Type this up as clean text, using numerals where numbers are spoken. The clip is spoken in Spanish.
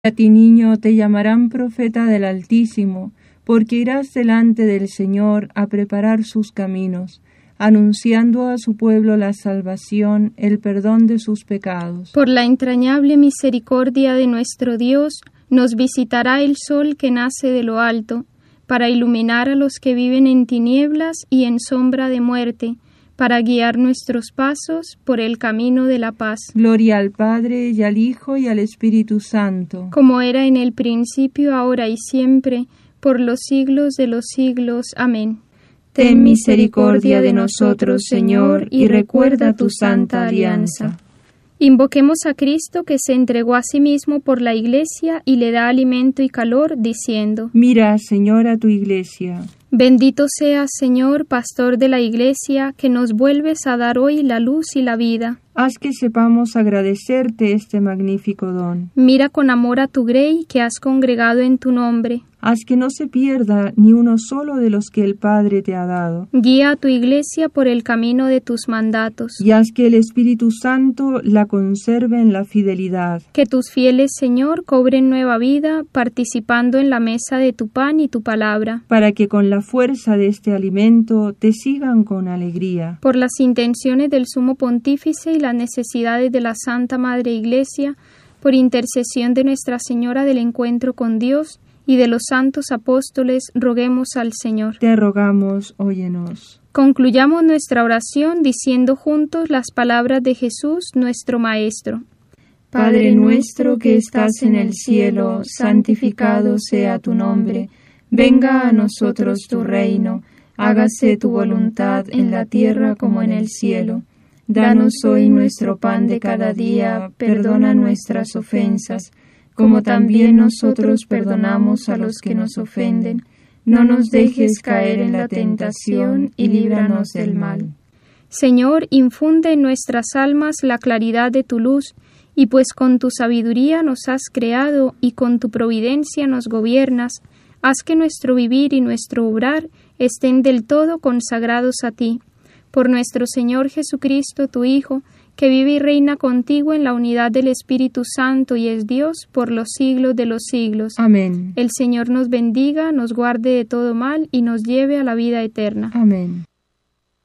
A ti, niño, te llamarán profeta del Altísimo, porque irás delante del Señor a preparar sus caminos, anunciando a su pueblo la salvación, el perdón de sus pecados. Por la entrañable misericordia de nuestro Dios, nos visitará el sol que nace de lo alto, para iluminar a los que viven en tinieblas y en sombra de muerte, para guiar nuestros pasos por el camino de la paz. Gloria al Padre, y al Hijo, y al Espíritu Santo. Como era en el principio, ahora y siempre, por los siglos de los siglos. Amén. Ten misericordia de nosotros, Señor, y recuerda tu santa alianza. Invoquemos a Cristo, que se entregó a sí mismo por la Iglesia y le da alimento y calor, diciendo: Mira, Señor, a tu Iglesia. Bendito seas, Señor, pastor de la Iglesia, que nos vuelves a dar hoy la luz y la vida. Haz que sepamos agradecerte este magnífico don. Mira con amor a tu grey que has congregado en tu nombre. Haz que no se pierda ni uno solo de los que el Padre te ha dado. Guía a tu Iglesia por el camino de tus mandatos. Y haz que el Espíritu Santo la conserve en la fidelidad. Que tus fieles, Señor, cobren nueva vida, participando en la mesa de tu pan y tu palabra. Para que con la fuerza de este alimento te sigan con alegría. Por las intenciones del Sumo Pontífice y las necesidades de la Santa Madre Iglesia, por intercesión de Nuestra Señora del Encuentro con Dios y de los santos apóstoles, roguemos al Señor. Te rogamos, óyenos. Concluyamos nuestra oración diciendo juntos las palabras de Jesús, nuestro Maestro. Padre nuestro que estás en el cielo, santificado sea tu nombre. Venga a nosotros tu reino. Hágase tu voluntad en la tierra como en el cielo. Danos hoy nuestro pan de cada día. Perdona nuestras ofensas, como también nosotros perdonamos a los que nos ofenden. No nos dejes caer en la tentación y líbranos del mal. Señor, infunde en nuestras almas la claridad de tu luz, y pues con tu sabiduría nos has creado y con tu providencia nos gobiernas, haz que nuestro vivir y nuestro obrar estén del todo consagrados a ti. Por nuestro Señor Jesucristo, tu Hijo, que vive y reina contigo en la unidad del Espíritu Santo y es Dios por los siglos de los siglos. Amén. El Señor nos bendiga, nos guarde de todo mal y nos lleve a la vida eterna. Amén.